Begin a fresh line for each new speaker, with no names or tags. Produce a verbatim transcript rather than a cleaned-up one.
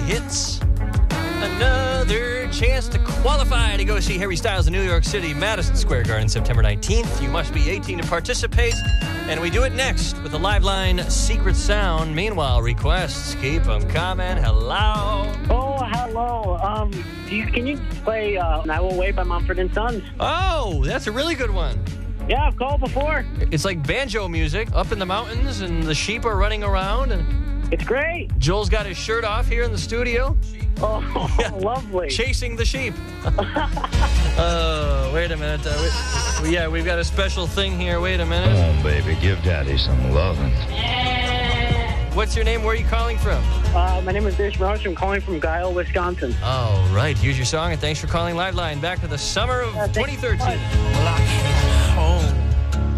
hits. Another chance to qualify to go see Harry Styles in New York City, Madison Square Garden, September nineteenth. You must be eighteen to participate. And we do it next with the Live Line Secret Sound. Meanwhile, requests keep them coming. Hello.
Oh, hello. Um, do you, can you play uh, I Will Wait by Mumford and Sons?
Oh, that's a really good one.
Yeah, I've called before.
It's like banjo music up in the mountains, and the sheep are running around. And
it's great.
Joel's got his shirt off here in the studio.
Oh, yeah. Lovely.
Chasing the sheep. Oh, wait a minute. Uh, we, yeah, we've got a special thing here. Wait a minute.
Come on, baby. Give Daddy some loving.
What's your name? Where are you calling from?
Uh, my name is Dish Roach. I'm calling from Guile, Wisconsin.
All right. Here's your song, and thanks for calling Live Line. Back to the summer of
uh,
twenty thirteen.
Well, I came home